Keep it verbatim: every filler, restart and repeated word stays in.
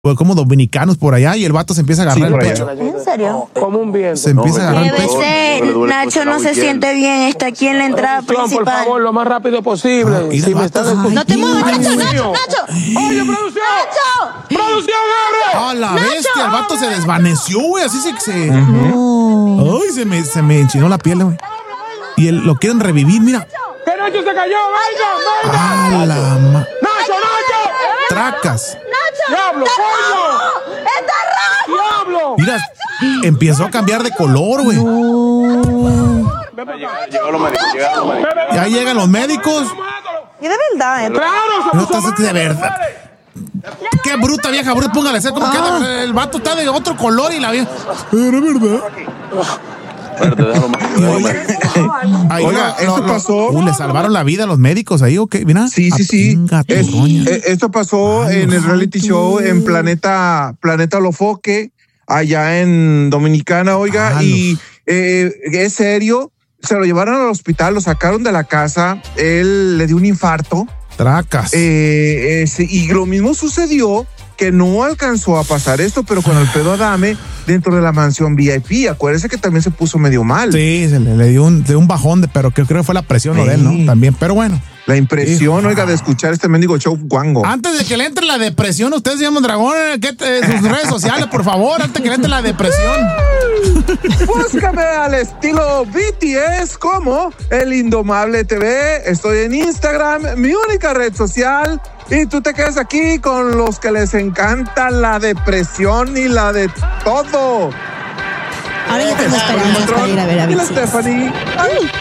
pues, como dominicanos por allá y el vato se empieza a agarrar sí, el pecho. ¿En serio? Como un viento. Se empieza no, a agarrar el pecho. Ser, Nacho no se siente bien, está aquí en la entrada principal. Por favor, lo más rápido posible. Ah, si me estás escuchando. No te muevas, Nacho, Nacho, Nacho. Oye, producción. Nacho. Producción, abre. A la bestia, el vato se desvaneció, güey, así se... se... Uh-huh. Ay, se me, se me enchinó la piel, güey. Y él, lo quieren revivir, mira. ¡Que Nacho se cayó! ¡Venga, venga! ¡Ah, la ma... ¡Nacho, Nacho! ¡Tracas! ¡Nacho! ¡Diablo, coño! ¡Está rojo! ¡Diablo! Mira, empezó a cambiar de color, güey. No. Ya llegan los médicos. Y de verdad, ¿eh? ¡Claro! No estás de verdad. Qué bruta vieja, bruta, póngale a ser como ah. que el vato está de otro color y la vieja. Era verdad. Ahí Oiga, lo, esto lo, pasó. Uh, le salvaron la vida a los médicos ahí, ¿o qué? Mira. Sí, sí, sí. Es, esto pasó Ay, en el reality show en Planeta, Planeta Lofoque, allá en Dominicana, oiga, ah, y eh, es serio. Se lo llevaron al hospital, lo sacaron de la casa, él le dio un infarto. Tracas. Eh, eh, y lo mismo sucedió que no alcanzó a pasar esto, pero con Alfredo Adame dentro de la mansión V I P. Acuérdese que también se puso medio mal. Sí, se le, le dio un, de un bajón, de, pero que creo que fue la presión sí. de él, ¿no? También, pero bueno. La impresión, sí. oiga, de escuchar este mendigo show guango. Antes de que le entre la depresión, ustedes se llaman Dragón, ¿qué te, sus redes sociales, por favor, antes de que le entre la depresión. Búscame al estilo B T S como El Indomable T V. Estoy en Instagram, mi única red social. Y tú te quedas aquí con los que les encanta la depresión y la de todo. Ahora ya tengo esperanza para ir a ver a B T S. Y la Stephanie. Ay.